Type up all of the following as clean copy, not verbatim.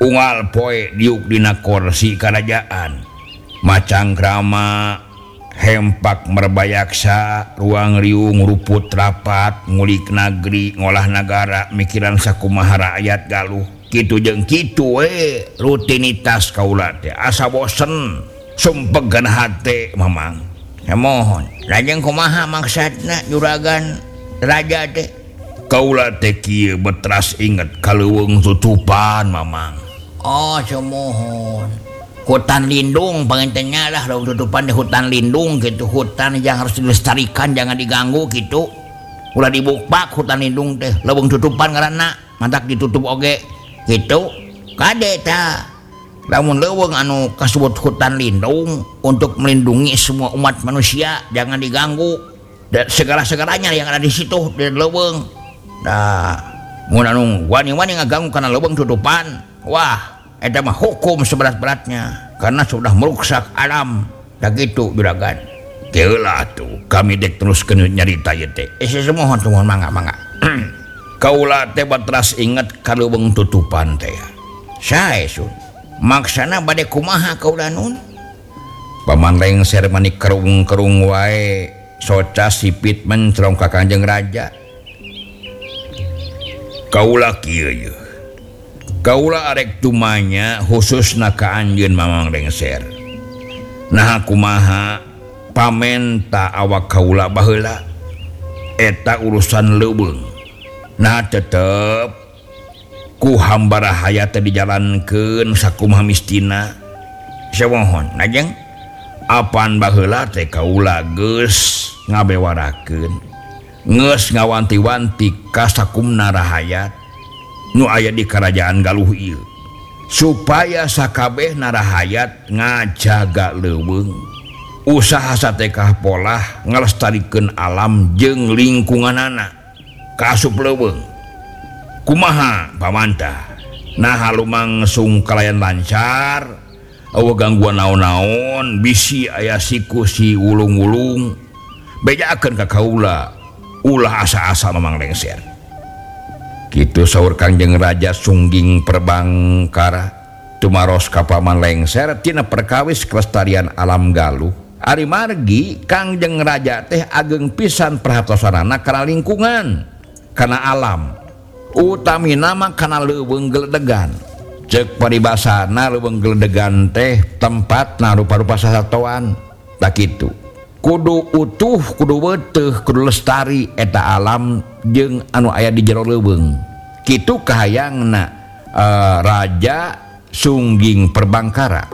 unggal poe diuk dina kursi kerajaan macang krama hempak merbayaksa ruang riung ruput rapat ngulik negeri ngolah negara mikiran sakumaha rakyat galuh kitu jeung kitu rutinitas kaula teh asa bosen sumpegan hate mamang mohon lajeng kumaha maksudna juragan raja teh kaula teh kieu betras inget kaleuweung tutupan mamang semohon hutan lindung pengentennya lah tutupan di hutan lindung gitu hutan yang harus dilestarikan jangan diganggu gitu ulah dibukpak hutan lindung teh leuweung tutupan ngaranna mantak ditutup oge gitu kade tah lamun leuweung anu kasebut hutan lindung untuk melindungi semua umat manusia jangan diganggu dan segala-segalanya yang ada di situ di leuweung mun anu wani-wani ngaganggu kana leuweung tutupan wah eta mah hukum seberat-beratnya karena sudah merusak alam da kitu juragan keula tuh kami dek teruskeun nyarita ieu teh semohon mangga kaula teh batras inget kaleuweung tutupan teh sae sun maksana bade kumaha kaula nun paman lengser mani kerung-kerung wae soca sipit mencrong ka Kanjeng Raja kaula kieu kaula arek tumanya khususna ka anjeun mamang lengser nah kumaha pamenta awak kaula baheula eta urusan leuweung nah tetep ku hamba rahaya teh dijalankeun sakumaha mistina samohon lajeng apan baheula teh kaula geus ngabewarakeun geus ngawanti-wanti ka sakumna rahayat nu aya di kerajaan Galuh ieu supaya sakabehna rahayat ngajaga leuweung usaha satekah polah ngalestarikeun alam jeung lingkunganana kaasup leuweung kumaha pamantah nah halumang kalayan lancar eueuh gangguan naon-naon bisi aya siku si ulung-ulung bejakeun ka kaula ulah asa-asa mamang lengser kitu saur Kangjeng Raja sungging perbangkara tumaros ka paman lengser tina perkawis kelestarian alam Galuh ari margi Kangjeng Raja teh ageng pisan perhatosanana kana lingkungan kana alam utamina mah kana leuweung geledegan ceuk paribasana leuweung geledegan teh tempatna rupa-rupa sasatoan tak kitu kudu utuh kudu beuteuh kudu lestari eta alam jeung anu aya di jero leuweung kitu kahayangna Raja sungging perbangkara.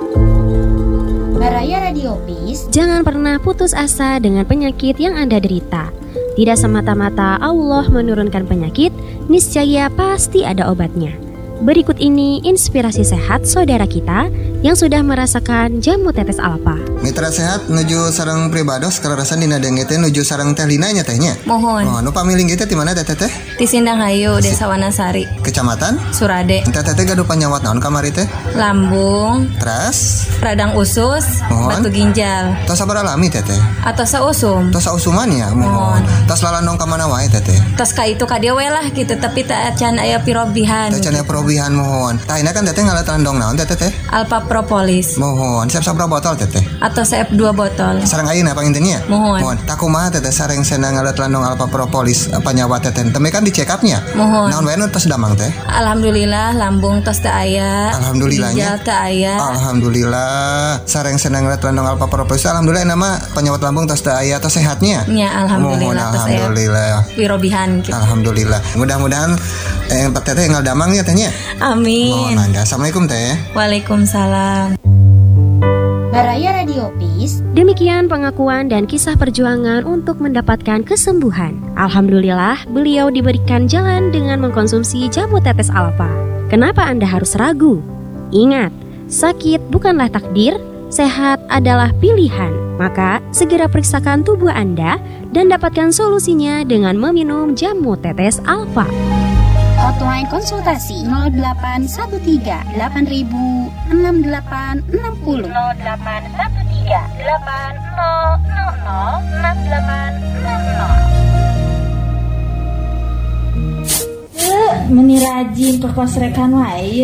Baraya Radio Peace. Jangan pernah putus asa dengan penyakit yang Anda derita. Tidak semata-mata Allah menurunkan penyakit, niscaya pasti ada obatnya. Berikut ini inspirasi sehat saudara kita yang sudah merasakan jamu tetes alfa. Mitra sehat nuju sareng pribados kararasan dina denge teh nuju sareng teh Lina nya tehnya. Mohon. Nu pamiling kita di mana teh teh? Di Sindang Hayu, Desa Wanasari. Kecamatan? Surade. Teh teh gaduh panyawat naon kamari teh? Lambung. Teras? Radang usus. Mohon. Batu ginjal. Tos sabar alami teh teh? Atau sausum. Tos sausuman ya? Mohon. Tos lalandong ka mana wae teh teh? Tos ka itu ka dieu we lah gitu tapi tak can aya pirobihan. Teh can aya pirobihan mohon. Tah ini kan teh ngalat landong naon teh teh? Alpha Propolis. Mohon. Siap sabra botol teh teh? Atau siap 2 botol. Sareng ayeuna pangintennya? Mohon. Tak kumaha teh sareng senang ngalat landong Alpha Propolis panyawat teh teh. Teme kan di check up-nya. Mohon. Naon wae nu tos damang teh? Alhamdulillah lambung tos teu aya. Alhamdulillahnya. Ginjal teu aya. Alhamdulillah. Sareng senang ngalat landong Alpha Propolis. Alhamdulillah nama penyawat lambung tos teu aya tos sehatnya. Ya alhamdulillah tos aya. Alhamdulillah. Pirobihan gitu. Alhamdulillah. Mudah-mudahan teteh ngal damang ya tehnya. Amin. Mohon mangga. Assalamualaikum teh. Waalaikumsalam. Baraya Radio Peace. Demikian pengakuan dan kisah perjuangan untuk mendapatkan kesembuhan. Alhamdulillah, beliau diberikan jalan dengan mengkonsumsi jamu tetes alfa. Kenapa Anda harus ragu? Ingat, sakit bukanlah takdir, sehat adalah pilihan. Maka, segera periksakan tubuh Anda dan dapatkan solusinya dengan meminum jamu tetes alfa. Hotline konsultasi 0813 8000 6860 0813 8000 6860. Meni rajin ke kos rekan wae.